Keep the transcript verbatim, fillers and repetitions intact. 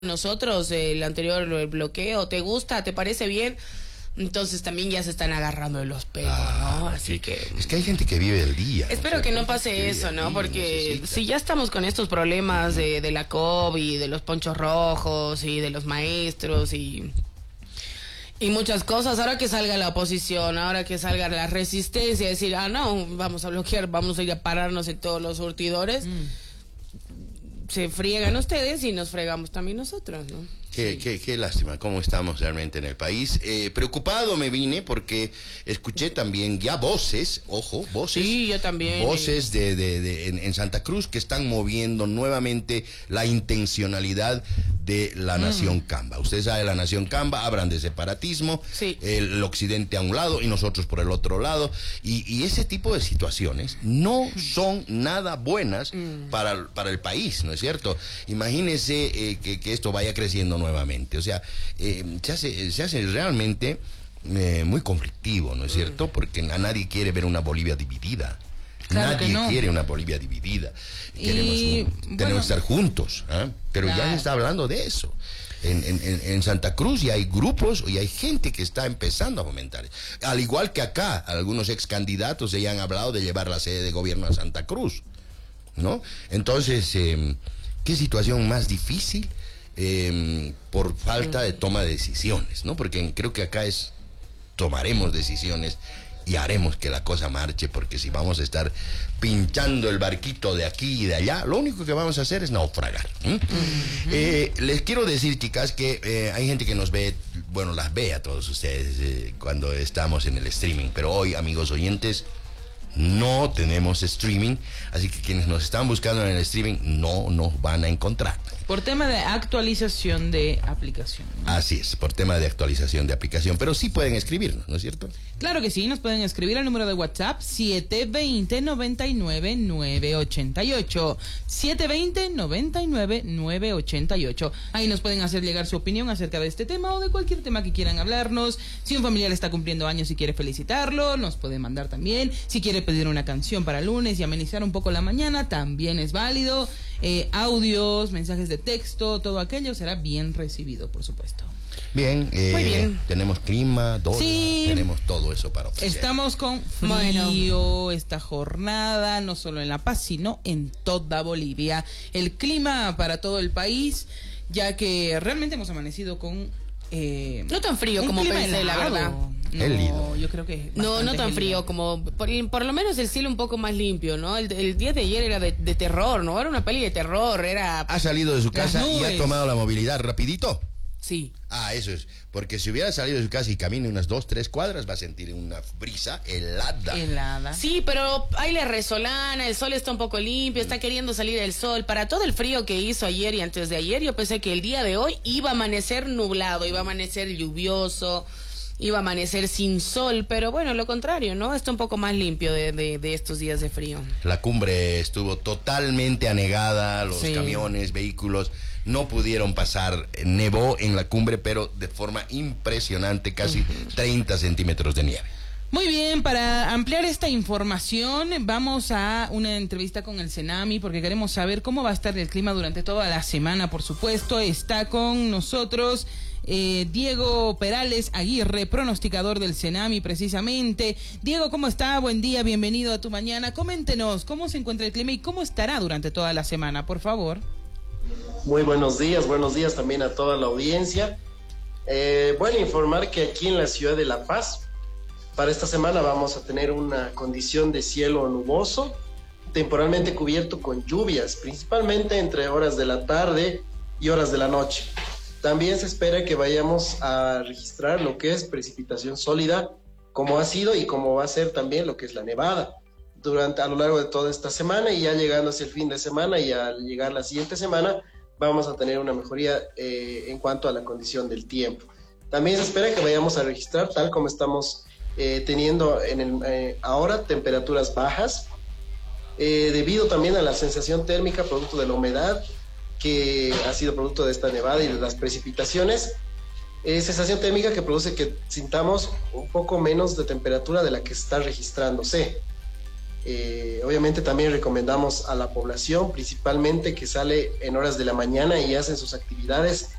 nosotros el anterior el bloqueo, ¿te gusta? ¿Te parece bien? Entonces también ya se están agarrando de los pelos, ah, ¿no? Así sí. que... Es que hay gente que vive el día. Espero ¿no? que no pase eso, ¿no? Porque necesita. Si ya estamos con estos problemas de, de la COVID, de los ponchos rojos y de los maestros y... Y muchas cosas, ahora que salga la oposición, ahora que salga la resistencia, decir, ah, no, vamos a bloquear, vamos a ir a pararnos en todos los surtidores, mm. se friegan ustedes y nos fregamos también nosotros, ¿no? Qué, qué, qué lástima cómo estamos realmente en el país. Eh, preocupado me vine porque escuché también ya voces, ojo, voces. Sí, yo también. Voces de, de, de, en, en Santa Cruz que están moviendo nuevamente la intencionalidad de la mm. Nación Camba. Usted sabe, la Nación Camba hablan de separatismo, sí. el, el occidente a un lado y nosotros por el otro lado. Y, y ese tipo de situaciones no son nada buenas mm. para, para el país, ¿no es cierto? Imagínese eh, que, que esto vaya creciendo nuevamente, o sea, eh, se hace, se hace realmente eh, muy conflictivo, ¿no es cierto? Porque a nadie quiere ver una Bolivia dividida. Claro Nadie que no. quiere una Bolivia dividida. Y, queremos un, bueno, queremos estar juntos, ¿eh? Pero claro. Ya se está hablando de eso. En, en, en Santa Cruz ya hay grupos y hay gente que está empezando a fomentar. Al igual que acá, algunos ex candidatos ya han hablado de llevar la sede de gobierno a Santa Cruz, ¿no? Entonces, eh, ¿qué situación más difícil? Eh, por falta de toma de decisiones, ¿no? Porque creo que acá es tomaremos decisiones y haremos que la cosa marche, porque si vamos a estar pinchando el barquito de aquí y de allá, lo único que vamos a hacer es naufragar. ¿eh? Uh-huh. Eh, les quiero decir, chicas, que eh, hay gente que nos ve, bueno, las ve a todos ustedes eh, cuando estamos en el streaming, pero hoy, amigos oyentes, no tenemos streaming, así que quienes nos están buscando en el streaming no nos van a encontrar. Por tema de actualización de aplicación, ¿no? Así es, por tema de actualización de aplicación, pero sí pueden escribirnos, ¿no es cierto? Claro que sí, nos pueden escribir al número de WhatsApp siete dos cero, nueve nueve, nueve ocho ocho, siete dos cero, nueve nueve, nueve ocho ocho. Ahí nos pueden hacer llegar su opinión acerca de este tema o de cualquier tema que quieran hablarnos. Si un familiar está cumpliendo años y quiere felicitarlo, nos puede mandar también. Si quiere pedir una canción para lunes y amenizar un poco la mañana, también es válido. Eh, audios, mensajes de texto, todo aquello será bien recibido, por supuesto. Bien, eh, Muy bien. Tenemos clima, dólar, sí, tenemos todo eso para ofrecer. Estamos con frío bueno. esta jornada, no solo en La Paz, sino en toda Bolivia. El clima para todo el país, ya que realmente hemos amanecido con... Eh, no tan frío como pensé, helado. La verdad. No, yo creo que no, no tan frío como por, por lo menos el cielo un poco más limpio, ¿no? El, el día de ayer era de, de terror, ¿no? Era una peli de terror, era... ¿Ha salido de su casa y ha tomado la movilidad rapidito? Sí. Ah, eso es, porque si hubiera salido de su casa y camina unas dos, tres cuadras, va a sentir una brisa helada. Helada. Sí, pero hay la resolana, el sol está un poco limpio, está queriendo salir el sol. Para todo el frío que hizo ayer y antes de ayer, yo pensé que el día de hoy iba a amanecer nublado, iba a amanecer lluvioso, iba a amanecer sin sol, pero bueno, lo contrario, ¿no? Está un poco más limpio de, de, de estos días de frío. La cumbre estuvo totalmente anegada, los sí. camiones, vehículos no pudieron pasar, nevó en la cumbre, pero de forma impresionante, casi uh-huh. treinta centímetros de nieve. Muy bien, para ampliar esta información vamos a una entrevista con el Senami porque queremos saber cómo va a estar el clima durante toda la semana, por supuesto. Está con nosotros eh, Diego Perales Aguirre, pronosticador del Senami precisamente. Diego, ¿cómo está? Buen día, bienvenido a Tu Mañana. Coméntenos cómo se encuentra el clima y cómo estará durante toda la semana, por favor. Muy buenos días, buenos días también a toda la audiencia. Eh, bueno, informar que aquí en la ciudad de La Paz, para esta semana vamos a tener una condición de cielo nuboso, temporalmente cubierto con lluvias, principalmente entre horas de la tarde y horas de la noche. También se espera que vayamos a registrar lo que es precipitación sólida, como ha sido y como va a ser también lo que es la nevada, durante a lo largo de toda esta semana, y ya llegando hacia el fin de semana y al llegar la siguiente semana vamos a tener una mejoría eh, en cuanto a la condición del tiempo. También se espera que vayamos a registrar, tal como estamos eh, teniendo en el, eh, ahora, temperaturas bajas, eh, debido también a la sensación térmica producto de la humedad que ha sido producto de esta nevada y de las precipitaciones. Eh, sensación térmica que produce que sintamos un poco menos de temperatura de la que está registrándose. Eh, obviamente también recomendamos a la población, principalmente que sale en horas de la mañana y hacen sus actividades,